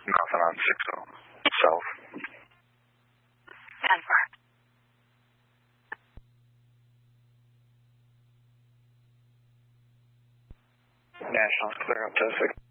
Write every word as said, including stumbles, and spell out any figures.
Nothing on six oh. South. Denver. National, clear up to six.